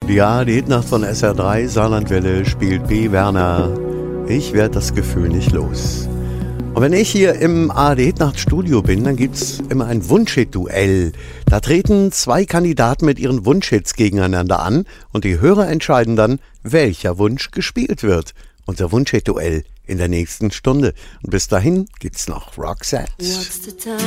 Ja, die Hitnacht von SR3, Saarlandwelle, spielt B. Werner. Ich werd das Gefühl nicht los. Und wenn ich hier im ARD Hitnacht Studio bin, dann gibt's immer ein Wunschhit-Duell. Da treten zwei Kandidaten mit ihren Wunschhits gegeneinander an und die Hörer entscheiden dann, welcher Wunsch gespielt wird. Unser Wunschhit-Duell in der nächsten Stunde. Und bis dahin gibt's noch Roxette. What's the time?